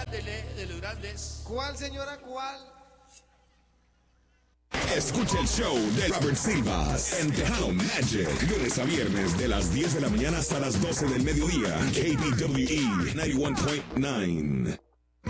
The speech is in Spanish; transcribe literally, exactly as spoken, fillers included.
grandes, de los grandes. ¿Cuál, señora, cuál? Escucha el show de Robert Silvas en Tejano Magic, lunes a viernes de las diez de la mañana hasta las doce del mediodía. K B W E noventa y uno punto nueve.